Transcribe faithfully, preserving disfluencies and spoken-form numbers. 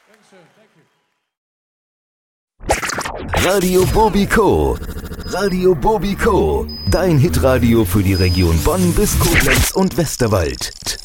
Radio Bobiko. Radio Bobiko. Dein Hitradio für die Region Bonn bis Koblenz und Westerwald.